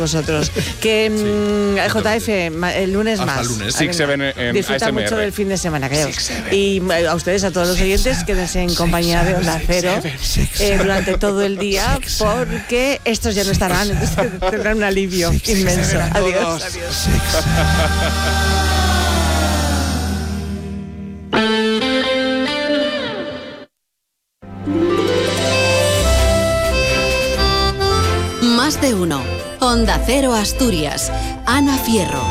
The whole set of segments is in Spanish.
vosotros. Que JF, el lunes hasta más. El lunes. Six Seven en disfruta ASMR. mucho del fin de semana, creo. Y a ustedes, a todos los oyentes, quédense en compañía de Onda Cero durante todo el día, porque estos ya no estarán, entonces tendrán un alivio inmenso. Adiós. Más de uno. Onda Cero Asturias. Ana Fierro.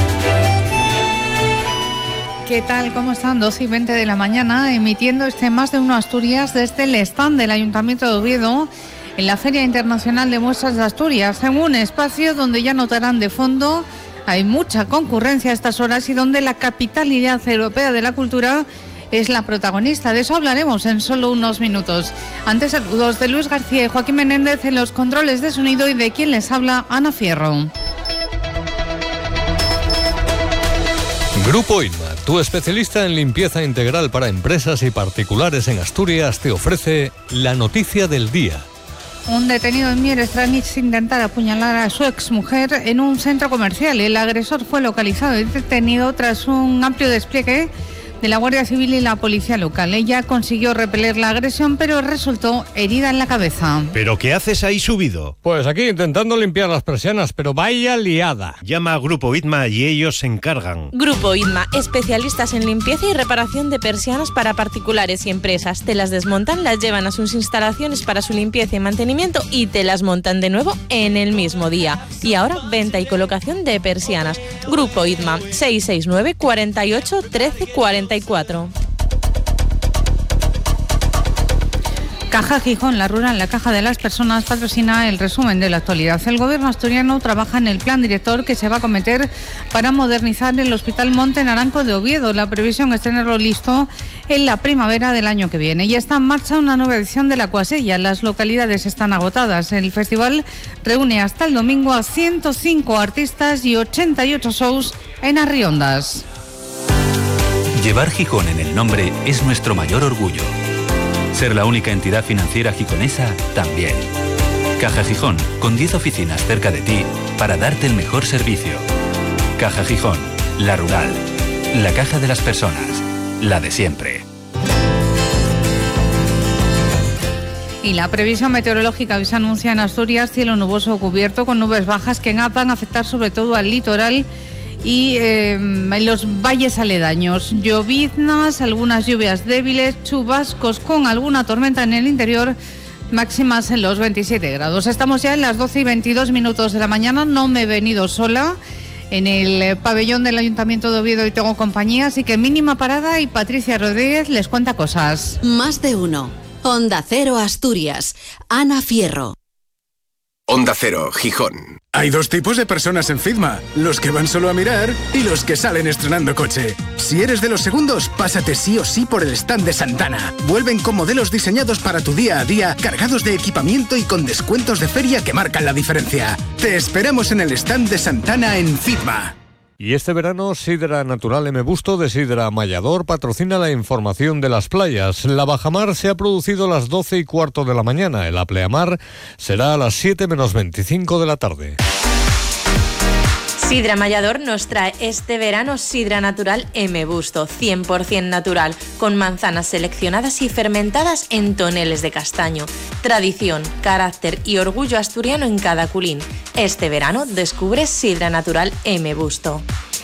¿Qué tal? ¿Cómo están? 2:20 de la mañana, emitiendo Más de uno Asturias desde el stand del Ayuntamiento de Oviedo en la Feria Internacional de Muestras de Asturias, en un espacio donde ya notarán de fondo hay mucha concurrencia a estas horas y donde la capitalidad europea de la cultura es la protagonista. De eso hablaremos en solo unos minutos. Antes, saludos de Luis García y Joaquín Menéndez en los controles de sonido y de quien les habla, Ana Fierro. Grupo ITMA, tu especialista en limpieza integral para empresas y particulares en Asturias, te ofrece la noticia del día. Un detenido en Mieres tras intentar apuñalar a su exmujer en un centro comercial. El agresor fue localizado y detenido tras un amplio despliegue de la Guardia Civil y la policía local. Ella consiguió repeler la agresión, pero resultó herida en la cabeza. ¿Pero qué haces ahí subido? Pues aquí intentando limpiar las persianas, pero vaya liada. Llama a Grupo ITMA y ellos se encargan. Grupo ITMA, especialistas en limpieza y reparación de persianas para particulares y empresas. Te las desmontan, las llevan a sus instalaciones para su limpieza y mantenimiento y te las montan de nuevo en el mismo día. Y ahora, venta y colocación de persianas. Grupo ITMA, 669 48 13 44. Caja Gijón, la rural, la caja de las personas, patrocina el resumen de la actualidad. El gobierno asturiano trabaja en el plan director que se va a acometer para modernizar el Hospital Monte Naranco de Oviedo. La previsión es tenerlo listo en la primavera del año que viene. Y está en marcha una nueva edición de la Cuasella. Las localidades están agotadas. El festival reúne hasta el domingo a 105 artistas y 88 shows en Arriondas. Llevar Gijón en el nombre es nuestro mayor orgullo. Ser la única entidad financiera gijonesa también. Caja Gijón, con 10 oficinas cerca de ti para darte el mejor servicio. Caja Gijón, la rural, la caja de las personas, la de siempre. Y la previsión meteorológica hoy se anuncia en Asturias cielo nuboso cubierto con nubes bajas que van a afectar sobre todo al litoral y en los valles aledaños. Lloviznas, algunas lluvias débiles, chubascos con alguna tormenta en el interior, máximas en los 27 grados. Estamos ya en las 12:22 de la mañana. No me he venido sola. En el pabellón del Ayuntamiento de Oviedo y tengo compañía, así que mínima parada y Patricia Rodríguez les cuenta cosas. Más de uno. Onda Cero Asturias. Ana Fierro. Onda Cero, Gijón. Hay dos tipos de personas en Fitma, los que van solo a mirar y los que salen estrenando coche. Si eres de los segundos, pásate sí o sí por el stand de Santana. Vuelven con modelos diseñados para tu día a día, cargados de equipamiento y con descuentos de feria que marcan la diferencia. Te esperamos en el stand de Santana en Fitma. Y este verano, Sidra Natural M. Busto de Sidra Mallador patrocina la información de las playas. La bajamar se ha producido a las 12:15 de la mañana. El apleamar será a las 7:25 de la tarde. Sidra Mallador nos trae este verano Sidra Natural M. Busto, 100% natural, con manzanas seleccionadas y fermentadas en toneles de castaño. Tradición, carácter y orgullo asturiano en cada culín. Este verano descubre Sidra Natural M. Busto.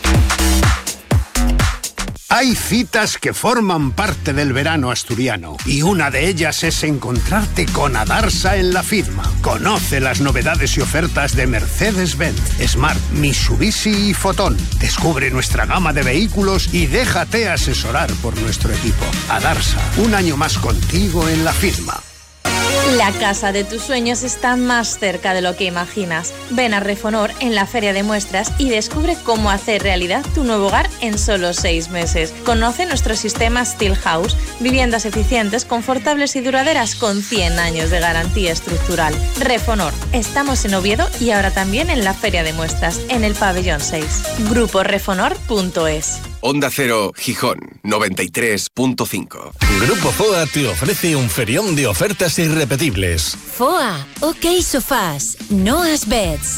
Hay citas que forman parte del verano asturiano y una de ellas es encontrarte con Adarsa en la Fitma. Conoce las novedades y ofertas de Mercedes-Benz, Smart, Mitsubishi y Fotón. Descubre nuestra gama de vehículos y déjate asesorar por nuestro equipo. Adarsa, un año más contigo en la Fitma. La casa de tus sueños está más cerca de lo que imaginas. Ven a Refonor en la Feria de Muestras y descubre cómo hacer realidad tu nuevo hogar en solo 6 meses. Conoce nuestro sistema Steel House, viviendas eficientes, confortables y duraderas con 100 años de garantía estructural. Refonor, estamos en Oviedo y ahora también en la Feria de Muestras, en el pabellón 6. GrupoRefonor.es. Onda Cero, Gijón, 93.5. Grupo FOA te ofrece un ferión de ofertas irrepetibles. FOA, OK Sofás, Noah's Beds.